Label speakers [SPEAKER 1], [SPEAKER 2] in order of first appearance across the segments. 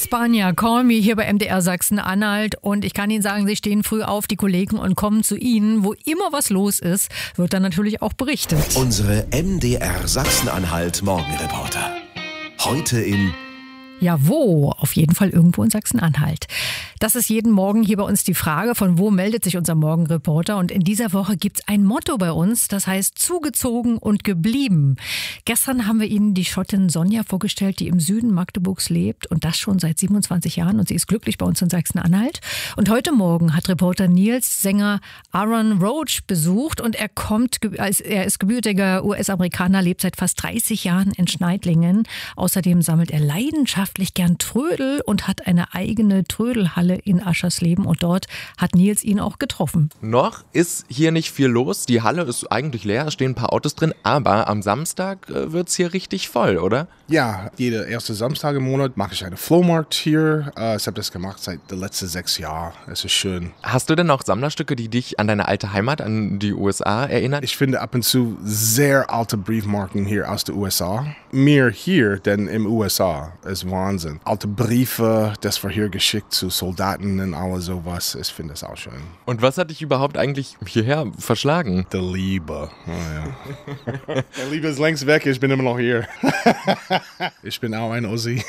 [SPEAKER 1] Spanier, Call Me hier bei MDR Sachsen-Anhalt. Und ich kann Ihnen sagen, Sie stehen früh auf, die Kollegen, und kommen zu Ihnen. Wo immer was los ist, wird dann natürlich auch berichtet.
[SPEAKER 2] Unsere MDR Sachsen-Anhalt Morgenreporter. Heute in...
[SPEAKER 1] Ja, wo? Auf jeden Fall irgendwo in Sachsen-Anhalt. Das ist jeden Morgen hier bei uns die Frage, von wo meldet sich unser Morgenreporter. Und in dieser Woche gibt's ein Motto bei uns, das heißt zugezogen und geblieben. Gestern haben wir Ihnen die Schottin Sonja vorgestellt, die im Süden Magdeburgs lebt und das schon seit 27 Jahren. Und sie ist glücklich bei uns in Sachsen-Anhalt. Und heute Morgen hat Reporter Nils Sänger Aaron Roach besucht und er ist gebürtiger US-Amerikaner, lebt seit fast 30 Jahren in Schneidlingen. Außerdem sammelt er leidenschaftlich gern Trödel und hat eine eigene Trödelhalle in Aschersleben und dort hat Nils ihn auch getroffen.
[SPEAKER 3] Noch ist hier nicht viel los, die Halle ist eigentlich leer, es stehen ein paar Autos drin, aber am Samstag wird's hier richtig voll, oder?
[SPEAKER 4] Ja, jeder erste Samstag im Monat mache ich eine Flohmarkt hier. Ich habe das gemacht seit den letzten 6 Jahren. Es ist schön.
[SPEAKER 3] Hast du denn auch Sammlerstücke, die dich an deine alte Heimat, an die USA erinnern?
[SPEAKER 4] Ich finde ab und zu sehr alte Briefmarken hier aus den USA. Mehr hier denn im USA. Es ist Wahnsinn. Alte Briefe, das war hier geschickt zu Soldaten und alles sowas. Ich finde das auch schön.
[SPEAKER 3] Und was hat dich überhaupt eigentlich hierher verschlagen?
[SPEAKER 4] Die Liebe. Oh ja. Die Liebe ist längst weg, ich bin immer noch hier. Ich bin auch ein Ossi.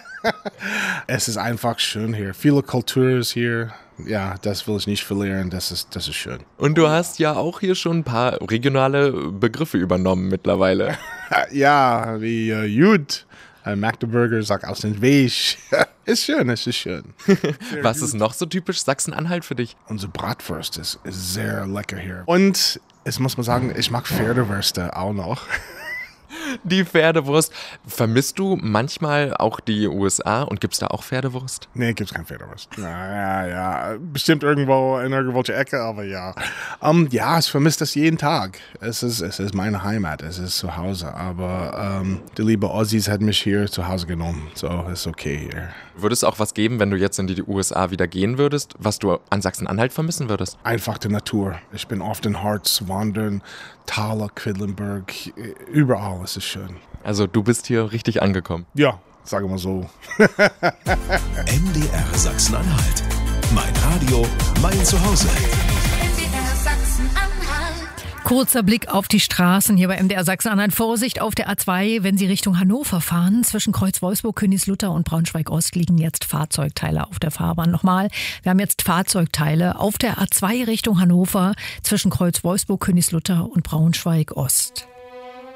[SPEAKER 4] Es ist einfach schön hier. Viele Kulturen hier. Ja, das will ich nicht verlieren. Das ist schön.
[SPEAKER 3] Und du hast ja auch hier schon ein paar regionale Begriffe übernommen mittlerweile.
[SPEAKER 4] Ja, wie Jud. Magdeburger sagt aus dem Weg. Ist schön, es ist schön.
[SPEAKER 3] Was ist noch so typisch Sachsen-Anhalt für dich?
[SPEAKER 4] Unsere Bratwurst ist sehr lecker hier. Und es muss man sagen, ich mag Pferdewürste auch noch.
[SPEAKER 3] Die Pferdewurst. Vermisst du manchmal auch die USA und gibt's da auch Pferdewurst?
[SPEAKER 4] Nee, gibt's keine Pferdewurst. Ja. Bestimmt irgendwo in irgendwelche Ecke, aber ja. Ja, ich vermisse das jeden Tag. Es ist meine Heimat, es ist zu Hause. Aber die liebe Aussies hat mich hier zu Hause genommen. So, ist okay hier.
[SPEAKER 3] Würde es auch was geben, wenn du jetzt in die USA wieder gehen würdest, was du an Sachsen-Anhalt vermissen würdest?
[SPEAKER 4] Einfach die Natur. Ich bin oft in Harz wandern, Thaler, Quedlinburg, überall. Es ist schön.
[SPEAKER 3] Also du bist hier richtig angekommen?
[SPEAKER 4] Ja, sagen wir so.
[SPEAKER 2] MDR Sachsen-Anhalt. Mein Radio, mein Zuhause.
[SPEAKER 5] MDR Sachsen-Anhalt.
[SPEAKER 1] Kurzer Blick auf die Straßen hier bei MDR Sachsen-Anhalt. Vorsicht auf der A2, wenn Sie Richtung Hannover fahren. Zwischen Kreuz Wolfsburg, Königslutter und Braunschweig-Ost liegen jetzt Fahrzeugteile auf der Fahrbahn. Nochmal, wir haben jetzt Fahrzeugteile auf der A2 Richtung Hannover zwischen Kreuz Wolfsburg, Königslutter und Braunschweig-Ost.